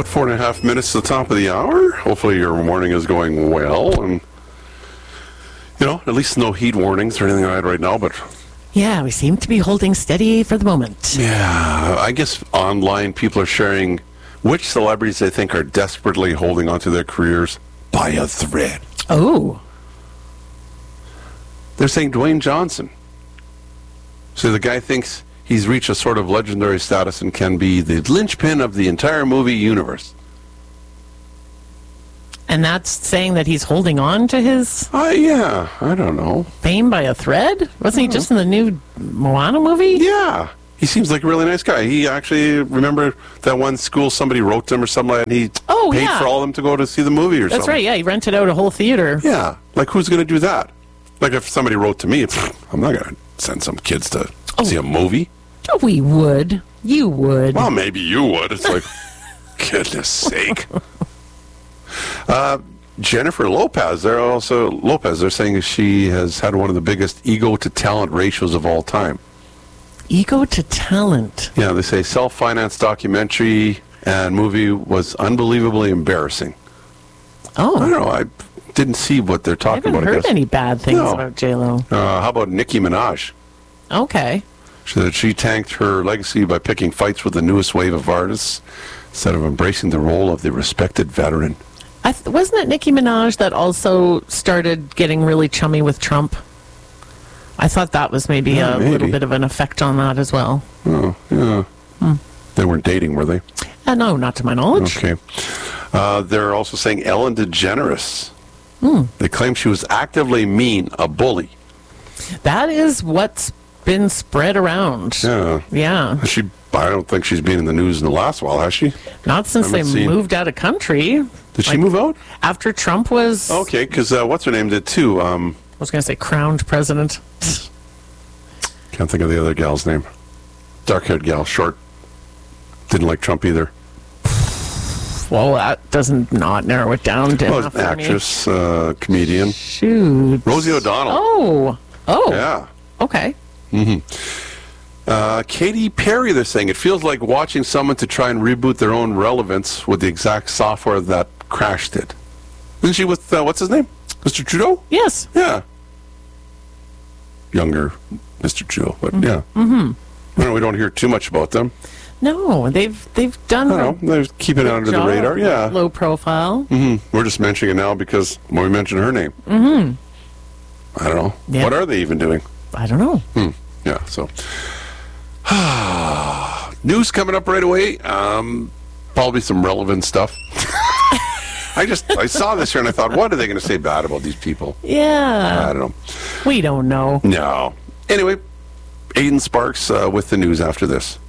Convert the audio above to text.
About 4.5 minutes to the top of the hour. Hopefully your morning is going well, and at least no heat warnings or anything like that right now, but yeah, we seem to be holding steady for the moment. yeah, I guess online people are sharing which celebrities they think are desperately holding onto their careers by a thread. Oh. They're saying Dwayne Johnson. So the guy thinks he's reached a sort of legendary status and can be the linchpin of the entire movie universe. And that's saying that he's holding on to his Yeah, I don't know. fame by a thread? Wasn't he just in the new Moana movie? Yeah. He seems like a really nice guy. He actually, remember that one school somebody wrote to him or something like that, and he paid for all of them to go to see the movie or something. That's right, yeah. He rented out a whole theater. Yeah. Like, who's going to do that? Like, if somebody wrote to me, I'm not going to send some kids to see a movie. Oh, we would. You would. Well, maybe you would. It's like, goodness sake. Jennifer Lopez, they're saying she has had one of the biggest ego to talent ratios of all time. Ego to talent. Yeah, they say self-financed documentary and movie was unbelievably embarrassing. Oh. I don't know. I didn't see what they're talking about. I haven't heard any bad things about J-Lo. How about Nicki Minaj? Okay. She tanked her legacy by picking fights with the newest wave of artists instead of embracing the role of the respected veteran. Wasn't it Nicki Minaj that also started getting really chummy with Trump? I thought that was maybe a little bit of an effect on that as well. Oh, yeah. They weren't dating, were they? No, not to my knowledge. Okay. They're also saying Ellen DeGeneres. They claim she was actively mean, a bully. That is what's been spread around. Yeah. Yeah. I don't think she's been in the news in the last while, has she? Not since they moved out of country. Did she move out? After Trump was... Okay, because what's her name did too? I was going to say crowned president. Can't think of the other gal's name. Dark-haired gal, short. Didn't like Trump either. Well, that doesn't not narrow it down to enough for me. Actress, comedian. Shoot. Rosie O'Donnell. Oh. Yeah. Okay. Katy Perry, they're saying, it feels like watching someone to try and reboot their own relevance with the exact software that crashed it. Isn't she with, what's his name? Mr. Trudeau? Yes. Yeah. Younger Mr. Trudeau, but yeah. We don't hear too much about them. No, they've done... I don't know. They're keeping it under the radar. Yeah. Low profile. We're just mentioning it now because we mentioned her name. I don't know. Yeah. What are they even doing? I don't know. Yeah, so... News coming up right away. Probably some relevant stuff. I saw this here and I thought, what are they going to say bad about these people? Yeah. I don't know. We don't know. No. Anyway, Aiden Sparks with the news after this.